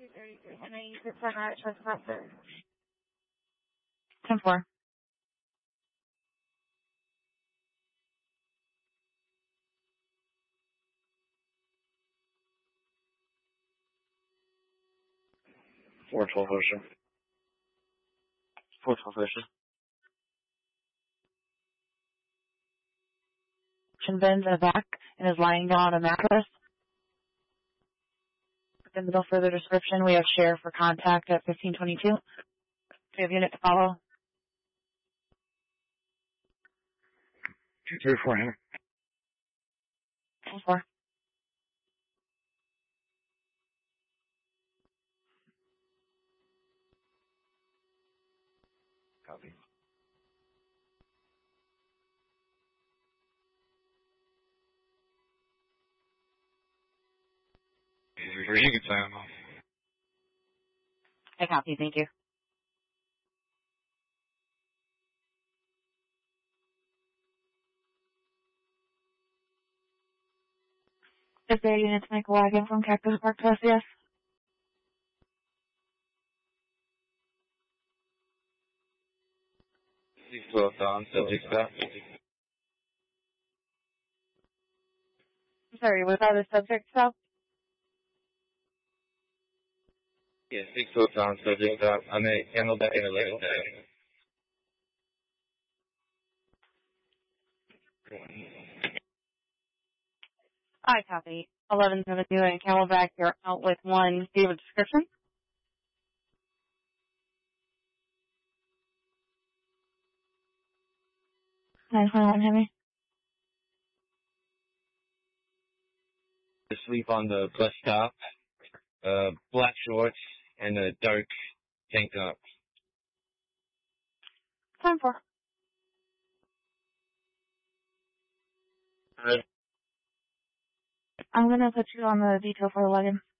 And I use it for not trespasser. 10-4. Four 12 Ocean. 412 Ocean. Bends in the back and is lying down on a mattress. In the no further description, we have sheriff for contact at 1522. We have unit to follow. 234 Henry. 10-4. Copy. You can sign them off. I copy, thank you. Is there a unit to make a wagon from Cactus Park to us? Yes. Six 12 down, subject stop. I'm sorry, was that a subject stop? Yeah, 6 12 down, subject stop. I may handle that in a later day. I copy. 1172 and Camelback, you're out with one. Do you have a description? Nice one, Hemi. Sleep on the bus stop, black shorts, and a dark tank top. 10-4. I'm gonna put you on the detail for the wagon.